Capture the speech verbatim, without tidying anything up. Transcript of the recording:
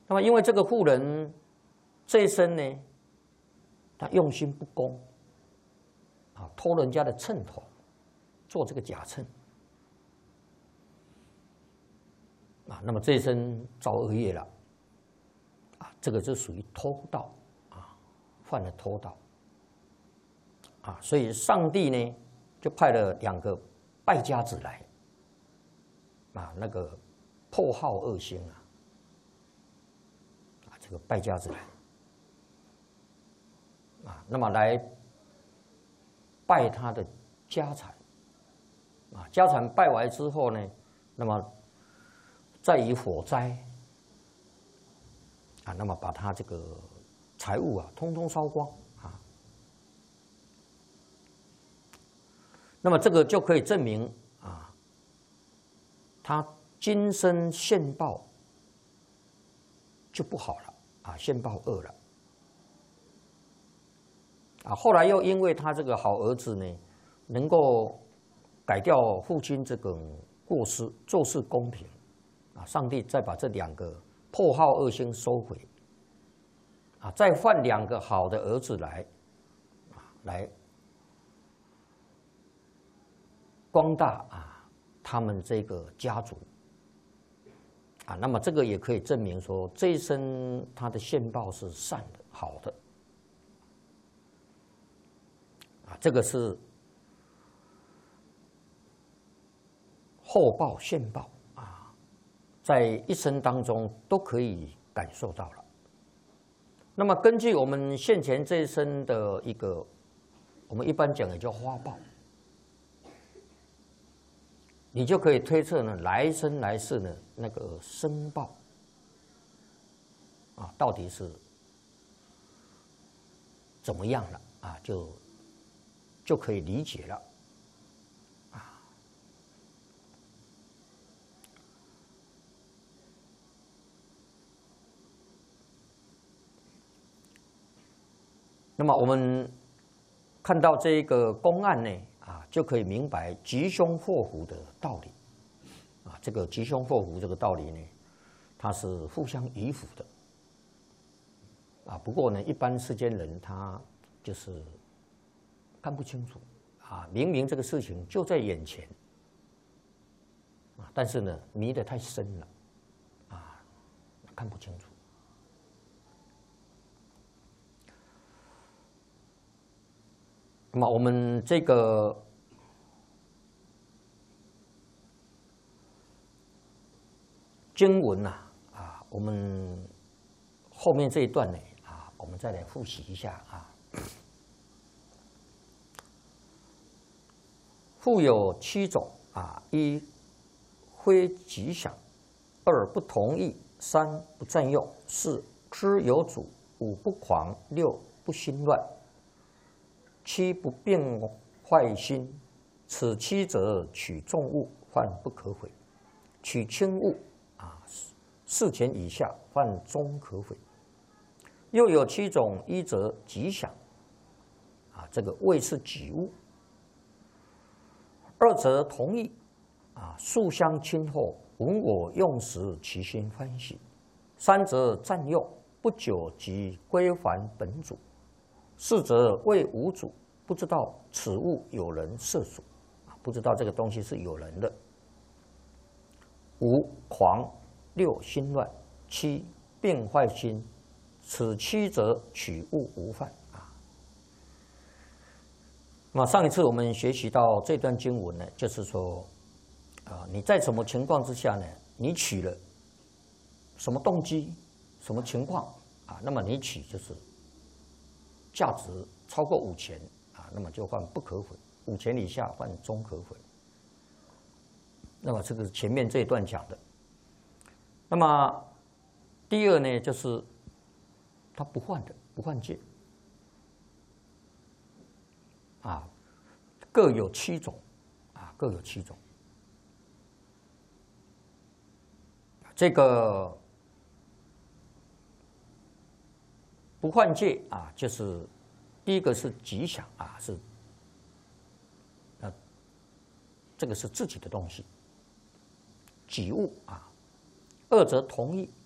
那么因为这个妇人这一生呢，她用心不公，啊，偷人家的秤头，做这个假秤，啊，那么这一生造恶业了，啊，这个就属于偷盗，啊，犯了偷盗，啊，所以上帝呢就派了两个败家子来，啊，那个破耗恶星啊。这个败家子来啊，那么来败他的家产啊，家产败完之后呢，那么再以火灾啊，那么把他这个财物啊，通通烧光啊，那么这个就可以证明啊，他今生现报就不好了。啊，现报恶了，啊，后来又因为他这个好儿子呢，能够改掉父亲这个过失，做事公平，啊，上帝再把这两个破耗恶星收回，啊，再换两个好的儿子来，啊，来光大啊他们这个家族。啊，那么这个也可以证明说，这一生他的现报是善的、好的。啊，这个是后报、现报啊，在一生当中都可以感受到了。那么根据我们现前这一生的一个，我们一般讲也叫花报。你就可以推测呢，来生来世呢那个生报啊，到底是怎么样了啊？就就可以理解了啊。那么我们看到这个公案呢，啊，就可以明白吉凶祸福的道理，啊，这个吉凶祸福这个道理呢，它是互相依附的，啊，不过呢，一般世间人他就是看不清楚，啊，明明这个事情就在眼前，啊，但是呢，迷得太深了，啊，看不清楚。那么我们这个经文呐，啊，我们后面这一段呢，啊，我们再来复习一下啊。富有七种啊：一非吉祥；二不同意；三不占用；四知有主；五不狂；六不心乱。七不变坏心，此七者取重物，犯不可毁；取轻物啊，四钱以下，犯中可毁。又有七种：一则吉祥，啊，这个谓是己物；二则同意，啊，素相亲厚，闻我用时，其心欢喜；三则占用，不久即归还本主。四则为无主，不知道此物有人涉属，啊，不知道这个东西是有人的。五狂，六心乱，七变坏心，此七则取物无犯啊。那么上一次我们学习到这段经文呢，就是说，啊，你在什么情况之下呢？你取了什么动机、什么情况啊？那么你取就是价值超过五钱啊，那么就犯不可毁；五钱以下犯中可毁。那么这个是前面这一段讲的。那么第二呢，就是他不犯的，不犯戒啊，各有七种啊，各有七种。这个不犯戒啊，就是第一个是吉祥啊，是啊，这个是自己的东西，己物啊；二则同意